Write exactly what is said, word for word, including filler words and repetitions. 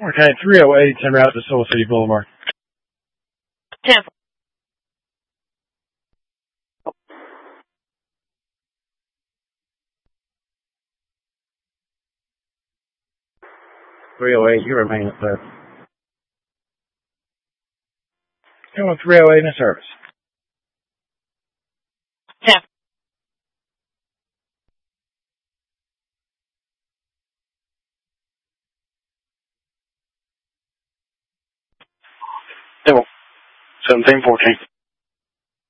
Okay, three oh eight, en route to Soul City Boulevard. ten. three oh eight, you remain at service. Come three oh eight in service. ten. seventeen fourteen.